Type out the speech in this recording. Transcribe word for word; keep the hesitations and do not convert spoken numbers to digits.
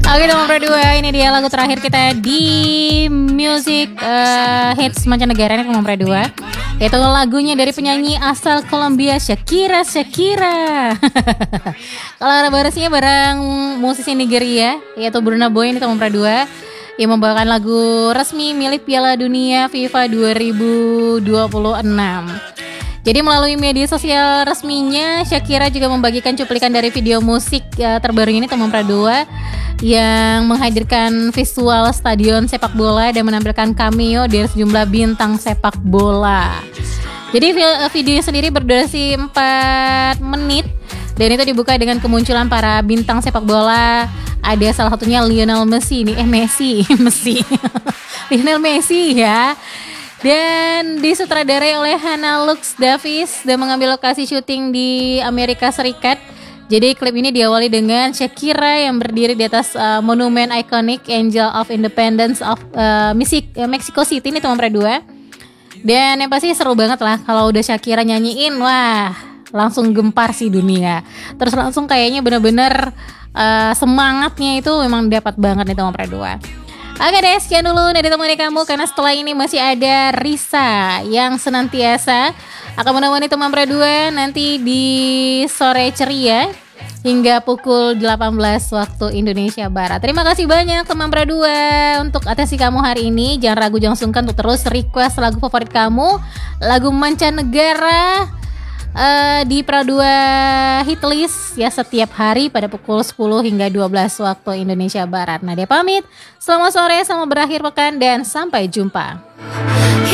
Oke teman berdua, ini dia lagu terakhir kita di Music uh, Hits Mancanegara nih teman berdua. Itu lagunya dari penyanyi asal Kolombia, Shakira Shakira. Kolaborasinya bareng musisi Nigeria, yaitu Burna Boy ini teman berdua, yang membawakan lagu resmi milik Piala Dunia FIFA dua ribu dua puluh enam. Jadi melalui media sosial resminya, Shakira juga membagikan cuplikan dari video musik uh, terbaru ini teman berdua, yang menghadirkan visual stadion sepak bola dan menampilkan cameo dari sejumlah bintang sepak bola. Jadi video sendiri berdurasi empat menit dan itu dibuka dengan kemunculan para bintang sepak bola. Ada salah satunya Lionel Messi nih, eh Messi, Messi, Lionel Messi ya. Dan disutradarai oleh Hannah Lux Davis dan mengambil lokasi syuting di Amerika Serikat. Jadi klip ini diawali dengan Shakira yang berdiri di atas uh, monumen ikonik Angel of Independence of uh, Mexico City ini teman berdua. Dan yang pasti seru banget lah kalau udah Shakira nyanyiin, wah langsung gempar sih dunia. Terus langsung kayaknya bener-bener uh, semangatnya itu memang dapat banget nih teman berdua. Oke deh, sekian dulu dari teman kamu, karena setelah ini masih ada Risa yang senantiasa akan menemani teman berdua nanti di sore ceria hingga pukul delapan belas waktu Indonesia Barat. Terima kasih banyak teman berdua untuk atensi kamu hari ini. Jangan ragu, jangan sungkan untuk terus request lagu favorit kamu, lagu mancanegara uh, di Pro dua Hitlist ya setiap hari pada pukul sepuluh hingga dua belas waktu Indonesia Barat. Nadia pamit, selamat sore, selamat berakhir pekan dan sampai jumpa.